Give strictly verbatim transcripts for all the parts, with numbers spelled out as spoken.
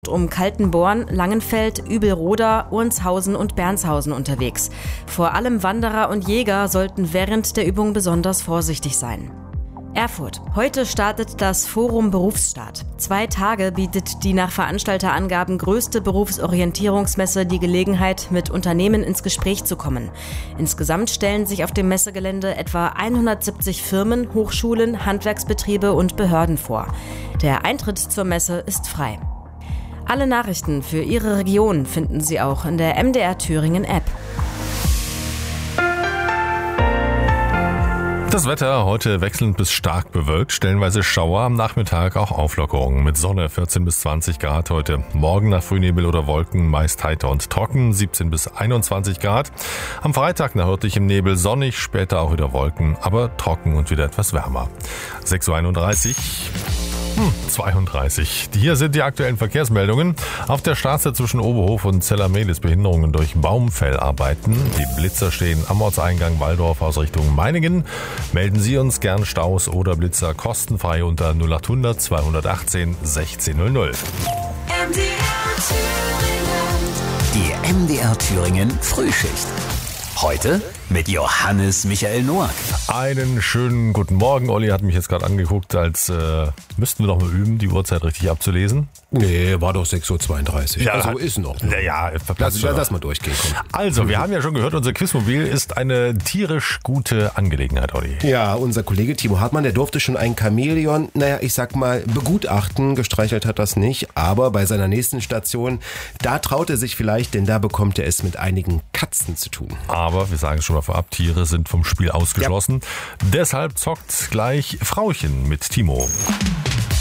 um Kaltenborn, Langenfeld, Übelroda, Ohrnshausen und Bernshausen unterwegs. Vor allem Wanderer und Jäger sollten während der Übung besonders vorsichtig sein. Erfurt. Heute startet das Forum Berufsstart. Zwei Tage bietet die nach Veranstalterangaben größte Berufsorientierungsmesse die Gelegenheit, mit Unternehmen ins Gespräch zu kommen. Insgesamt stellen sich auf dem Messegelände etwa hundertsiebzig Firmen, Hochschulen, Handwerksbetriebe und Behörden vor. Der Eintritt zur Messe ist frei. Alle Nachrichten für Ihre Region finden Sie auch in der M D R Thüringen App. Das Wetter heute wechselnd bis stark bewölkt, stellenweise Schauer, am Nachmittag auch Auflockerungen mit Sonne, vierzehn bis zwanzig Grad heute. Morgen nach Frühnebel oder Wolken meist heiter und trocken, siebzehn bis einundzwanzig Grad. Am Freitag nach örtlichem Nebel sonnig, später auch wieder Wolken, aber trocken und wieder etwas wärmer. sechs Uhr einunddreißig. Hm, zweiunddreißig. Hier sind die aktuellen Verkehrsmeldungen. Auf der Straße zwischen Oberhof und Zellermelis Behinderungen durch Baumfellarbeiten. Die Blitzer stehen am Ortseingang Walldorf aus Richtung Meiningen. Melden Sie uns gern Staus oder Blitzer kostenfrei unter null achthundert zweihundertachtzehn sechzehn null null. Die M D R Thüringen Frühschicht. Heute mit Johannes Michael Noack. Einen schönen guten Morgen. Olli hat mich jetzt gerade angeguckt, als äh, müssten wir noch mal üben, die Uhrzeit richtig abzulesen. Nee, war doch sechs Uhr zweiunddreißig. Ja, also ist noch. Ne? Ja, ja, lass, lass mal durchgehen. Komm. Also, wir haben ja schon gehört, unser Quizmobil ist eine tierisch gute Angelegenheit, Olli. Ja, unser Kollege Timo Hartmann, der durfte schon ein Chamäleon, naja, ich sag mal, begutachten. Gestreichelt hat das nicht, aber bei seiner nächsten Station, da traut er sich vielleicht, denn da bekommt er es mit einigen Katzen zu tun. Aber wir sagen es schon mal vorab, Tiere sind vom Spiel ausgeschlossen. Ja. Deshalb zockt gleich Frauchen mit Timo.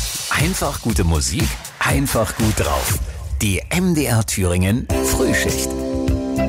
Einfach gute Musik, einfach gut drauf. Die M D R Thüringen Frühschicht.